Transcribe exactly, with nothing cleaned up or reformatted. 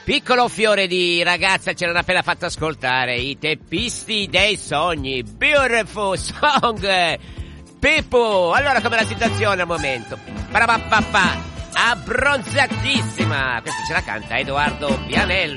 Piccolo fiore di ragazza ce l'hanno appena fatto ascoltare, i teppisti dei sogni, beautiful song, Pippo. Allora com'è la situazione al momento? Parapapapà, abbronzatissima, questa ce la canta Edoardo Pianello.